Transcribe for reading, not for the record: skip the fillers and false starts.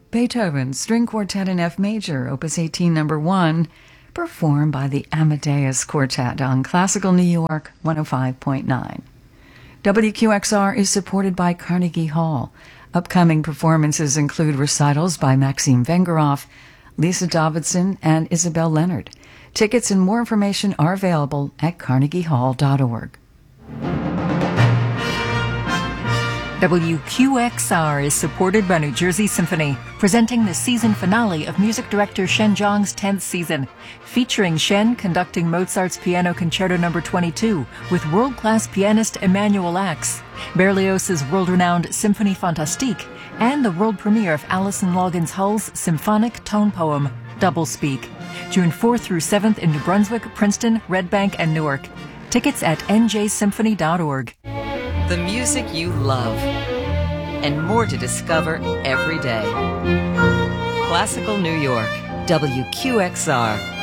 Beethoven's String Quartet in F Major, Opus 18, Number 1, performed by the Amadeus Quartet on Classical New York 105.9. WQXR is supported by Carnegie Hall. Upcoming performances include recitals by Maxime Vengerov, Lisa Davidson, and Isabel Leonard. Tickets and more information are available at carnegiehall.org. WQXR is supported by New Jersey Symphony, presenting the season finale of music director Shen Zhang's 10th season, featuring Shen conducting Mozart's Piano Concerto No. 22 with world-class pianist Emanuel Ax, Berlioz's world-renowned Symphonie Fantastique, and the world premiere of Alison Loggins Hull's symphonic tone poem, Doublespeak, June 4th through 7th in New Brunswick, Princeton, Red Bank, and Newark. Tickets at njsymphony.org. The music you love, and more to discover every day. Classical New York, WQXR.